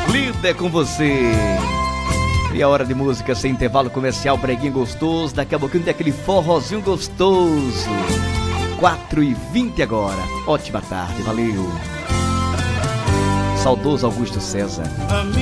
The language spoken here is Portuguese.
Lida com você. E a hora de música sem intervalo comercial, breguinho gostoso. Daqui a pouquinho tem aquele forrozinho gostoso. 4h20 agora. Ótima tarde, valeu. Saudoso Augusto César.